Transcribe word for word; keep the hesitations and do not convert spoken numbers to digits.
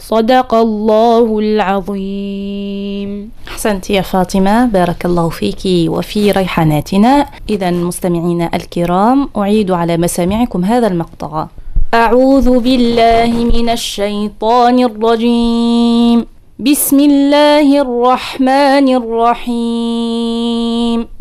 صدق الله العظيم. أحسنت يا فاطمة، بارك الله فيك وفي ريحاناتنا. إذا مستمعينا الكرام، أعيد على مسامعكم هذا المقطع. أعوذ بالله من الشيطان الرجيم. بسم الله الرحمن الرحيم.